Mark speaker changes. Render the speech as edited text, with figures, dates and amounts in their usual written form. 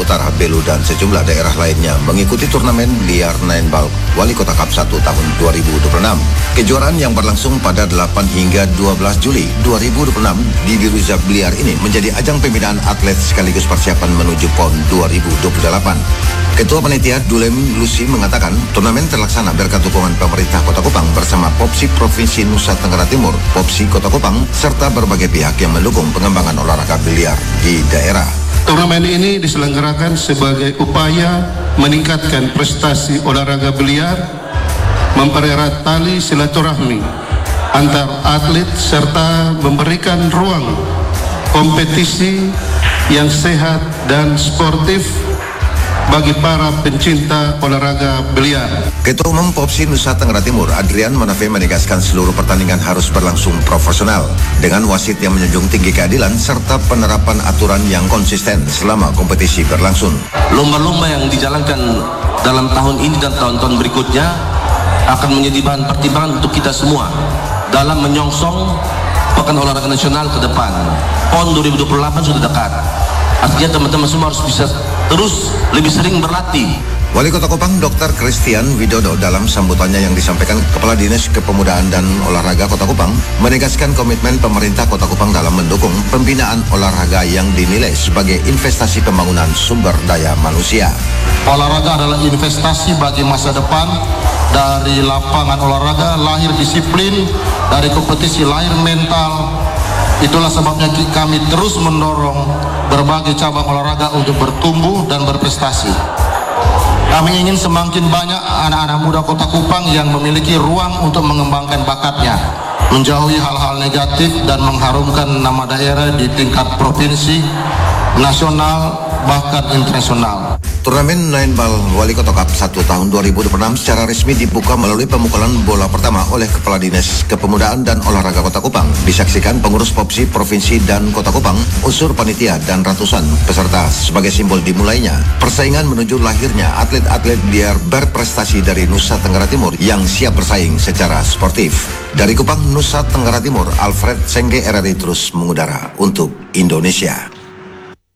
Speaker 1: Utara, Belu, dan sejumlah daerah lainnya mengikuti turnamen biliar Nine Ball Wali Kota Cup 1 tahun 2026. Kejuaraan yang berlangsung pada 8 hingga 12 Juli 2026 di Diruzak Biliar ini menjadi ajang pembinaan atlet sekaligus persiapan menuju PON 2028. Ketua Panitia Dulem Lucy mengatakan turnamen terlaksana berkat dukungan pemerintah Kota Kupang bersama Popsi Provinsi Nusa Tenggara Timur, Popsi Kota Kupang, serta berbagai pihak yang mendukung pengembangan olahraga biliar di daerah.
Speaker 2: Turnamen ini diselenggarakan sebagai upaya meningkatkan prestasi olahraga biliar, mempererat tali silaturahmi antar atlet serta memberikan ruang kompetisi yang sehat dan sportif bagi para pencinta olahraga biliar.
Speaker 1: Ketua Umum Popsi Nusa Tenggara Timur, Adrian Manafe, menegaskan seluruh pertandingan harus berlangsung profesional dengan wasit yang menjunjung tinggi keadilan serta penerapan aturan yang konsisten selama kompetisi berlangsung.
Speaker 3: Lomba-lomba yang dijalankan dalam tahun ini dan tahun-tahun berikutnya akan menjadi bahan pertimbangan untuk kita semua dalam menyongsong Pekan Olahraga Nasional ke depan. PON 2028 sudah dekat. Artinya teman-teman semua harus bisa terus lebih sering berlatih.
Speaker 1: Wali Kota Kupang Dr. Christian Widodo dalam sambutannya yang disampaikan Kepala Dinas Kepemudaan dan Olahraga Kota Kupang menegaskan komitmen pemerintah Kota Kupang dalam mendukung pembinaan olahraga yang dinilai sebagai investasi pembangunan sumber daya manusia.
Speaker 2: Olahraga adalah investasi bagi masa depan. Dari lapangan olahraga lahir disiplin, dari kompetisi lahir mental. Itulah sebabnya kami terus mendorong berbagai cabang olahraga untuk bertumbuh dan berprestasi. Kami ingin semakin banyak anak-anak muda Kota Kupang yang memiliki ruang untuk mengembangkan bakatnya, menjauhi hal-hal negatif dan mengharumkan nama daerah di tingkat provinsi, nasional, bahkan internasional.
Speaker 1: Turnamen Nine Ball Wali Kota Cup 1 tahun 2026 secara resmi dibuka melalui pemukulan bola pertama oleh Kepala Dinas Kepemudaan dan Olahraga Kota Kupang. Disaksikan pengurus Popsi Provinsi dan Kota Kupang, unsur panitia dan ratusan peserta sebagai simbol dimulainya persaingan menuju lahirnya atlet-atlet biar berprestasi dari Nusa Tenggara Timur yang siap bersaing secara sportif. Dari Kupang, Nusa Tenggara Timur, Alfred Sengge RRI terus mengudara untuk Indonesia.